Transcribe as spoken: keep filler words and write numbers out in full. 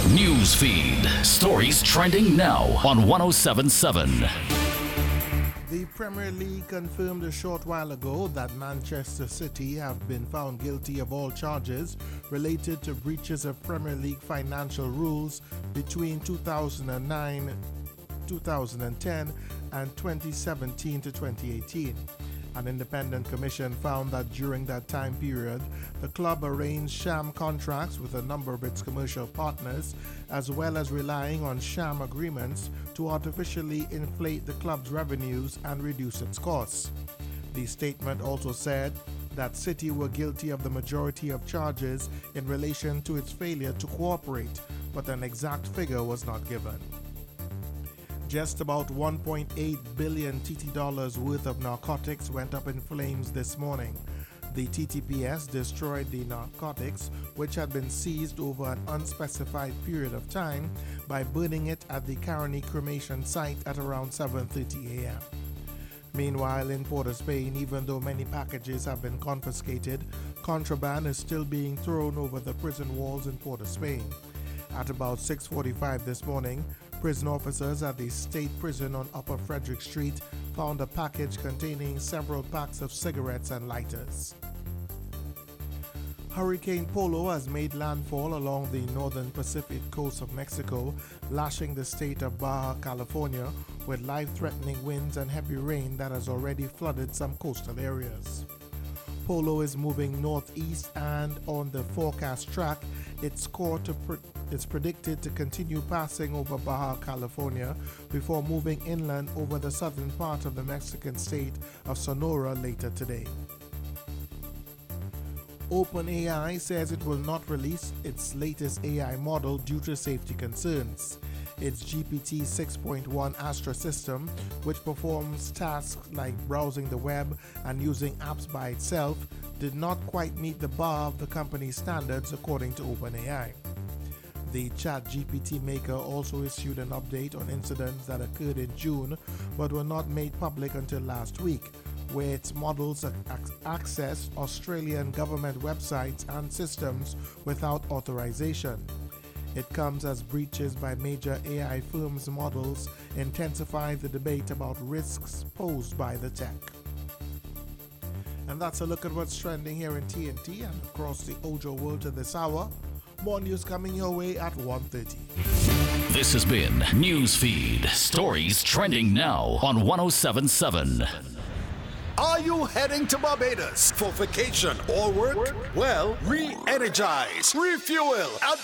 News feed. Stories trending now on one oh seven point seven. The Premier League confirmed a short while ago that Manchester City have been found guilty of all charges related to breaches of Premier League financial rules between two thousand nine, two thousand ten and twenty seventeen to twenty eighteen. An independent commission found that during that time period, the club arranged sham contracts with a number of its commercial partners, as well as relying on sham agreements to artificially inflate the club's revenues and reduce its costs. The statement also said that City were guilty of the majority of charges in relation to its failure to cooperate, but an exact figure was not given. Just about one point eight billion T T dollars worth of narcotics went up in flames this morning. The T T P S destroyed the narcotics, which had been seized over an unspecified period of time, by burning it at the Caroni cremation site at around seven thirty a m Meanwhile, in Port of Spain, even though many packages have been confiscated, contraband is still being thrown over the prison walls in Port of Spain. At about six forty-five this morning, prison officers at the state prison on Upper Frederick Street found a package containing several packs of cigarettes and lighters. Hurricane Polo has made landfall along the northern Pacific coast of Mexico, lashing the state of Baja California with life-threatening winds and heavy rain that has already flooded some coastal areas. Polo is moving northeast, and on the forecast track, its core to pre- is predicted to continue passing over Baja California before moving inland over the southern part of the Mexican state of Sonora later today. OpenAI says it will not release its latest A I model due to safety concerns. Its G P T six point one Astra system, which performs tasks like browsing the web and using apps by itself, did not quite meet the bar of the company's standards, according to OpenAI. The ChatGPT maker also issued an update on incidents that occurred in June but were not made public until last week, where its models ac- accessed Australian government websites and systems without authorization. It comes as breaches by major A I firms' models intensify the debate about risks posed by the tech. And that's a look at what's trending here in T N T and across the Ojo world to this hour. More news coming your way at one thirty. This has been Newsfeed. Stories trending now on one oh seven point seven. Are you heading to Barbados for vacation or work? Well, re-energize, refuel, and